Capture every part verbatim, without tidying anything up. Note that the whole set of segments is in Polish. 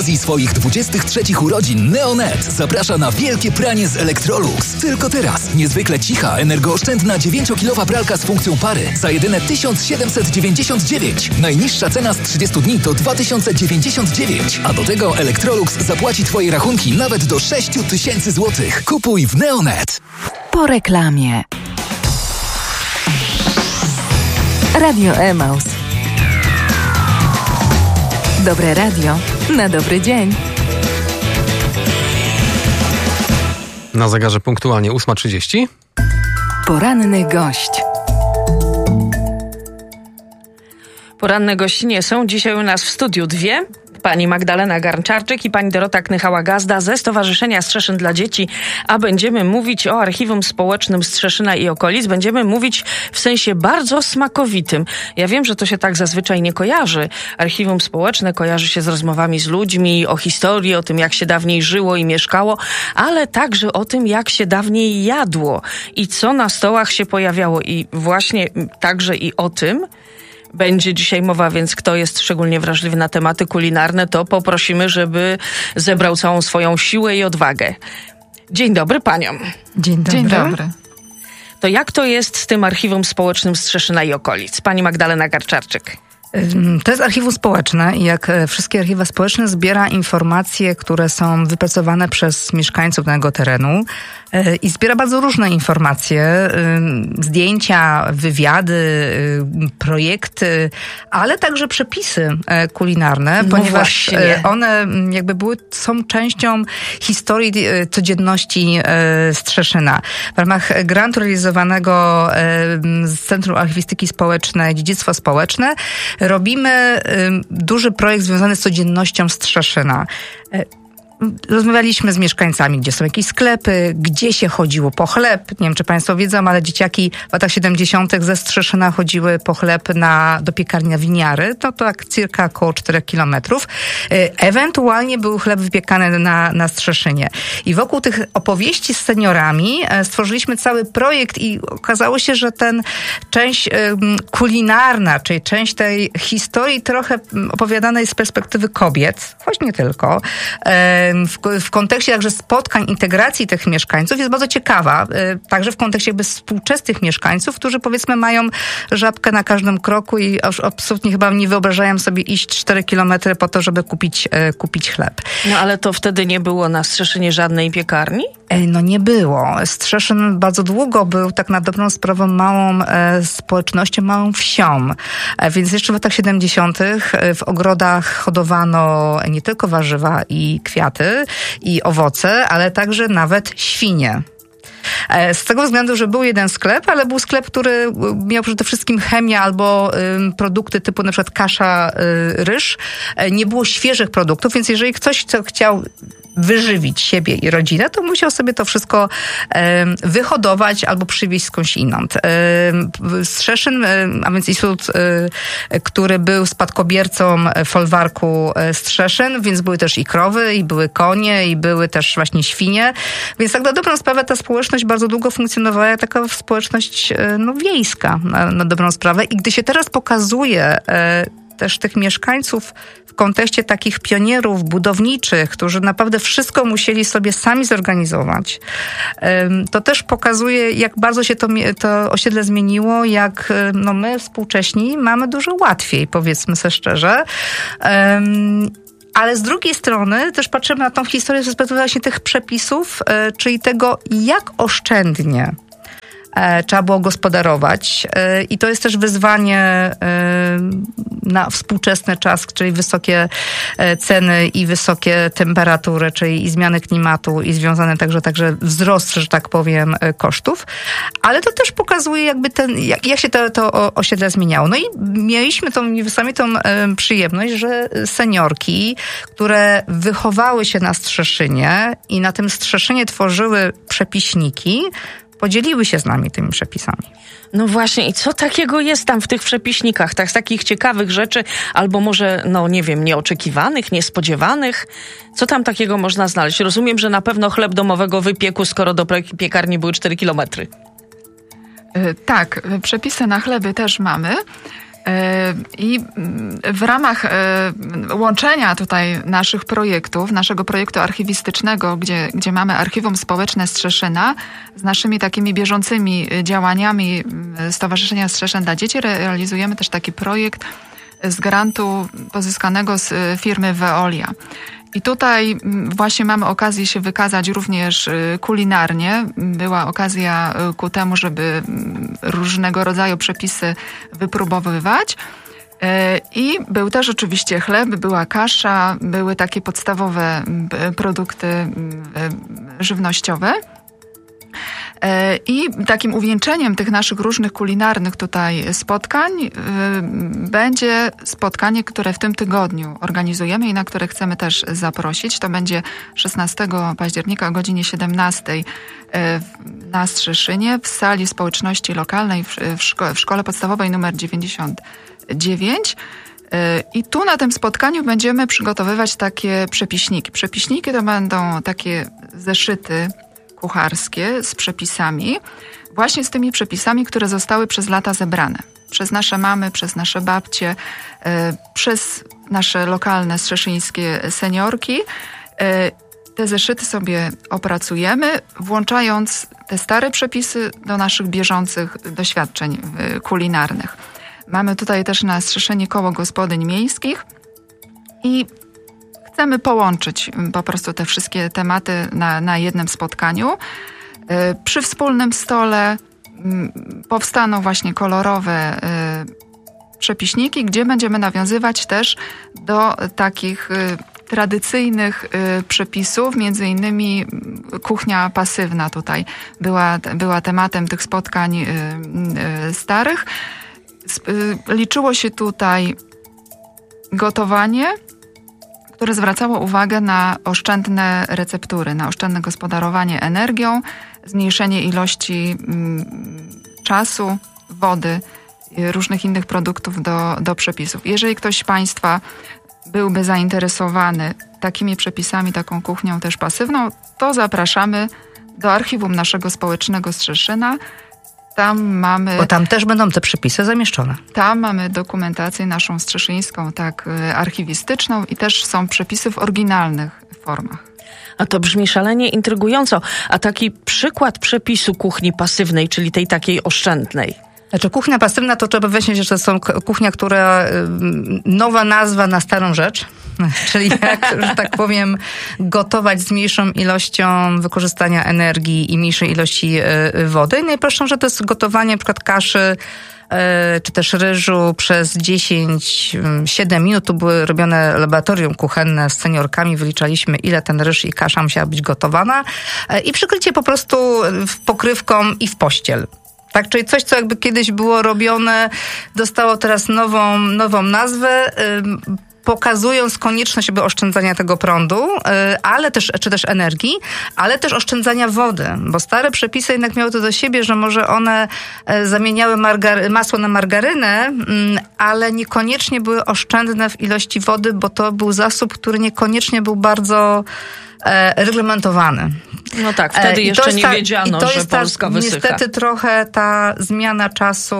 Z swoich dwudziestych trzecich urodzin Neonet zaprasza na wielkie pranie z Electrolux. Tylko teraz niezwykle cicha, energooszczędna dziewięciokilowa pralka z funkcją pary za jedyne tysiąc siedemset dziewięćdziesiąt dziewięć. Najniższa cena z trzydziestu dni to dwa tysiące dziewięćdziesiąt dziewięć. A do tego Electrolux zapłaci Twoje rachunki nawet do sześć tysięcy złotych. Kupuj w Neonet. Po reklamie. Radio Emaus. Dobre radio na dobry dzień. Na zegarze punktualnie ósma trzydzieści. Poranny gość. Poranne gościnie są dzisiaj u nas w studiu dwie. Pani Magdalena Garnczarczyk i pani Dorota Knychała-Gazda ze Stowarzyszenia Strzeszyn dla Dzieci, a będziemy mówić o Archiwum Społecznym Strzeszyna i okolic. Będziemy mówić w sensie bardzo smakowitym. Ja wiem, że to się tak zazwyczaj nie kojarzy. Archiwum Społeczne kojarzy się z rozmowami z ludźmi, o historii, o tym, jak się dawniej żyło i mieszkało, ale także o tym, jak się dawniej jadło i co na stołach się pojawiało. I właśnie także i o tym będzie dzisiaj mowa, więc kto jest szczególnie wrażliwy na tematy kulinarne, to poprosimy, żeby zebrał całą swoją siłę i odwagę. Dzień dobry paniom. Dzień dobry. Dzień dobry. To jak to jest z tym Archiwum Społecznym Strzeszyna i okolic? Pani Magdalena Garnczarczyk. To jest archiwum społeczne i jak wszystkie archiwa społeczne zbiera informacje, które są wypracowane przez mieszkańców danego terenu i zbiera bardzo różne informacje, zdjęcia, wywiady, projekty, ale także przepisy kulinarne, No ponieważ właśnie. one jakby były, są częścią historii codzienności Strzeszyna. W ramach grantu realizowanego z Centrum Archiwistyki Społecznej Dziedzictwo Społeczne robimy duży projekt związany z codziennością Strzeszyna. Rozmawialiśmy z mieszkańcami, gdzie są jakieś sklepy, gdzie się chodziło po chleb. Nie wiem, czy państwo wiedzą, ale dzieciaki w latach siedemdziesiątych ze Strzeszyna chodziły po chleb na, do piekarni na Winiary. To tak cirka około czterech kilometrów. Ewentualnie był chleb wypiekany na, na Strzeszynie. I wokół tych opowieści z seniorami stworzyliśmy cały projekt i okazało się, że ten część kulinarna, czyli część tej historii trochę opowiadana jest z perspektywy kobiet, choć nie tylko. W, w kontekście także spotkań, integracji tych mieszkańców jest bardzo ciekawa. Także w kontekście jakby współczesnych mieszkańców, którzy powiedzmy mają żabkę na każdym kroku i absolutnie chyba nie wyobrażają sobie iść cztery kilometry po to, żeby kupić, kupić chleb. No ale to wtedy nie było na Strzeszynie żadnej piekarni? No nie było. Strzeszyn bardzo długo był tak na dobrą sprawę małą e, społecznością, małą wsią. E, więc jeszcze w latach siedemdziesiątych w ogrodach hodowano nie tylko warzywa i kwiaty i owoce, ale także nawet świnie. Z tego względu, że był jeden sklep, ale był sklep, który miał przede wszystkim chemię albo y, produkty typu na przykład kasza, y, ryż. Nie było świeżych produktów, więc jeżeli ktoś co chciał wyżywić siebie i rodzinę, to musiał sobie to wszystko e, wyhodować albo przywieźć skądś inąd. E, Strzeszyn, e, a więc Instytut, e, który był spadkobiercą folwarku Strzeszyn, więc były też i krowy, i były konie, i były też właśnie świnie. Więc tak na dobrą sprawę ta społeczność bardzo długo funkcjonowała jak taka społeczność e, no, wiejska na, na dobrą sprawę. I gdy się teraz pokazuje e, też tych mieszkańców w kontekście takich pionierów budowniczych, którzy naprawdę wszystko musieli sobie sami zorganizować. To też pokazuje, jak bardzo się to, to osiedle zmieniło, jak no my współcześni mamy dużo łatwiej, powiedzmy sobie szczerze. Ale z drugiej strony też patrzymy na tą historię z perspektywy właśnie tych przepisów, czyli tego, jak oszczędnie trzeba było gospodarować. I to jest też wyzwanie na współczesny czas, czyli wysokie ceny i wysokie temperatury, czyli i zmiany klimatu i związane także, także wzrost, że tak powiem, kosztów. Ale to też pokazuje jakby ten, jak, jak się to, to osiedle zmieniało. No i mieliśmy tą niesamowitą przyjemność, że seniorki, które wychowały się na Strzeszynie i na tym Strzeszynie tworzyły przepiśniki, podzieliły się z nami tymi przepisami. No właśnie, i co takiego jest tam w tych przepiśnikach, tak, z takich ciekawych rzeczy, albo może, no nie wiem, nieoczekiwanych, niespodziewanych? Co tam takiego można znaleźć? Rozumiem, że na pewno chleb domowego wypieku, skoro do piekarni były cztery kilometry. Tak, przepisy na chleby też mamy. I w ramach łączenia tutaj naszych projektów, naszego projektu archiwistycznego, gdzie, gdzie mamy Archiwum Społeczne Strzeszyna, z naszymi takimi bieżącymi działaniami Stowarzyszenia Strzeszyn dla Dzieci, realizujemy też taki projekt z grantu pozyskanego z firmy Veolia. I tutaj właśnie mamy okazję się wykazać również kulinarnie. Była okazja ku temu, żeby różnego rodzaju przepisy wypróbowywać. I był też oczywiście chleb, była kasza, były takie podstawowe produkty żywnościowe. I takim uwieńczeniem tych naszych różnych kulinarnych tutaj spotkań będzie spotkanie, które w tym tygodniu organizujemy i na które chcemy też zaprosić. To będzie szesnastego października o godzinie siedemnastej na Strzeszynie w sali społeczności lokalnej w szkole, w szkole podstawowej numer dziewięćdziesiąt dziewięć. I tu na tym spotkaniu będziemy przygotowywać takie przepiśniki. Przepiśniki to będą takie zeszyty kucharskie z przepisami, właśnie z tymi przepisami, które zostały przez lata zebrane. Przez nasze mamy, przez nasze babcie, przez nasze lokalne strzeszyńskie seniorki. Te zeszyty sobie opracujemy, włączając te stare przepisy do naszych bieżących doświadczeń kulinarnych. Mamy tutaj też na Strzeszynie koło gospodyń miejskich i chcemy połączyć po prostu te wszystkie tematy na, na jednym spotkaniu. Przy wspólnym stole powstaną właśnie kolorowe przepiśniki, gdzie będziemy nawiązywać też do takich tradycyjnych przepisów, między innymi kuchnia pasywna tutaj była, była tematem tych spotkań starych. Liczyło się tutaj gotowanie, które zwracało uwagę na oszczędne receptury, na oszczędne gospodarowanie energią, zmniejszenie ilości czasu, wody, różnych innych produktów do, do przepisów. Jeżeli ktoś z Państwa byłby zainteresowany takimi przepisami, taką kuchnią też pasywną, to zapraszamy do archiwum naszego społecznego Strzeszyna. Tam mamy... Bo tam też będą te przepisy zamieszczone. Tam mamy dokumentację naszą strzeszyńską, tak archiwistyczną i też są przepisy w oryginalnych formach. A to brzmi szalenie intrygująco. A taki przykład przepisu kuchni pasywnej, czyli tej takiej oszczędnej? Znaczy kuchnia pasywna to trzeba wyjaśnić, że to są kuchnia, która nowa nazwa na starą rzecz. Czyli jak, że tak powiem, gotować z mniejszą ilością wykorzystania energii i mniejszej ilości wody. Najprostszą, że to jest gotowanie na przykład kaszy czy też ryżu przez dziesięć siedem minut. Tu były robione laboratorium kuchenne z seniorkami. Wyliczaliśmy, ile ten ryż i kasza musiała być gotowana. I przykrycie po prostu pokrywką i w pościel. Tak, czyli coś, co jakby kiedyś było robione, dostało teraz nową, nową nazwę, yy, pokazując konieczność jakby oszczędzania tego prądu, yy, ale też, czy też energii, ale też oszczędzania wody, bo stare przepisy jednak miały to do siebie, że może one yy, zamieniały margar- masło na margarynę, yy, ale niekoniecznie były oszczędne w ilości wody, bo to był zasób, który niekoniecznie był bardzo reglamentowany. No tak, wtedy jeszcze nie ta, wiedziano, to że jest Polska ta, wysycha. Niestety trochę ta zmiana czasu,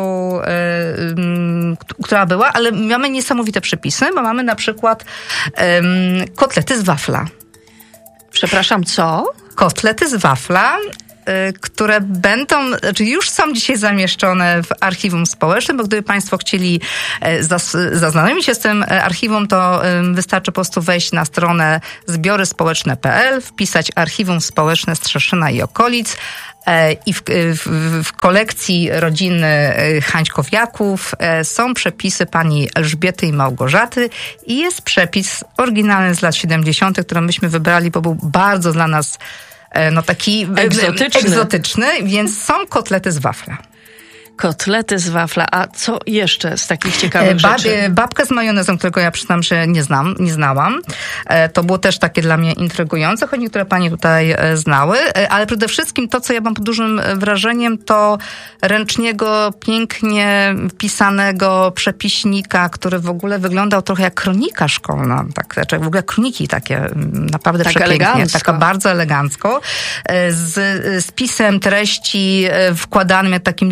y, y, która była, ale mamy niesamowite przepisy, bo mamy na przykład y, kotlety z wafla. Przepraszam, co? Kotlety z wafla, które będą, znaczy już są dzisiaj zamieszczone w archiwum społecznym, bo gdyby Państwo chcieli zaznajomić się z tym archiwum, to wystarczy po prostu wejść na stronę zbiory społeczne kropka p l, wpisać archiwum społeczne Strzeszyna i okolic i w, w, w kolekcji rodziny Hańczkowiaków są przepisy pani Elżbiety i Małgorzaty i jest przepis oryginalny z lat siedemdziesiątych, który myśmy wybrali, bo był bardzo dla nas no taki egzotyczny. egzotyczny, więc są kotlety z wafla. Kotlety z wafla. A co jeszcze z takich ciekawych ba- rzeczy? Babkę z majonezem, którego ja przyznam, że nie znam, nie znałam. To było też takie dla mnie intrygujące, choć niektóre panie tutaj znały, ale przede wszystkim to, co ja mam pod dużym wrażeniem, to ręczniego, pięknie pisanego przepiśnika, który w ogóle wyglądał trochę jak kronika szkolna, tak, znaczy w ogóle kroniki takie naprawdę tak przepięknie, elegancko. Taka bardzo elegancko, z spisem treści wkładanym takim linuszkiem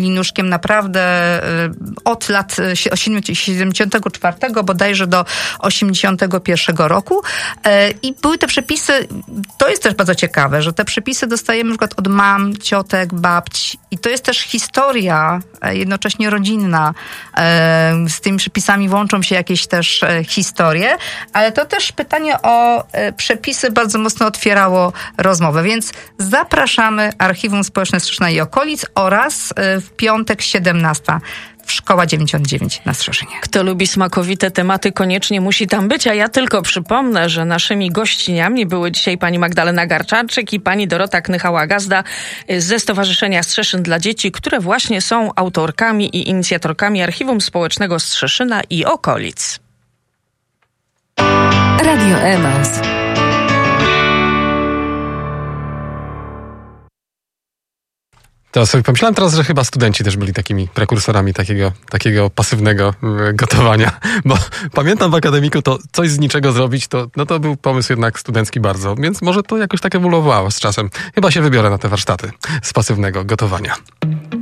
naprawdę od lat siedemdziesiątego czwartego bodajże do osiemdziesiątego pierwszego roku. I były te przepisy, to jest też bardzo ciekawe, że te przepisy dostajemy na przykład od mam, ciotek, babci. I to jest też historia jednocześnie rodzinna. Z tymi przepisami łączą się jakieś też historie, ale to też pytanie o przepisy bardzo mocno otwierało rozmowę, więc zapraszamy Archiwum Społeczne Strzeszyna i okolic oraz w piątek siedemnastego Szkoła dziewięćdziesiąt dziewięć na Strzeszynie. Kto lubi smakowite tematy, koniecznie musi tam być, a ja tylko przypomnę, że naszymi gościniami były dzisiaj pani Magdalena Garczarczyk i pani Dorota Knychała-Gazda ze Stowarzyszenia Strzeszyn dla Dzieci, które właśnie są autorkami i inicjatorkami Archiwum Społecznego Strzeszyna i okolic. Radio Emaus. To sobie pomyślałem teraz, że chyba studenci też byli takimi prekursorami takiego, takiego pasywnego gotowania, bo pamiętam w akademiku to coś z niczego zrobić, to, no to był pomysł jednak studencki bardzo, więc może to jakoś tak ewoluowało z czasem. Chyba się wybiorę na te warsztaty z pasywnego gotowania.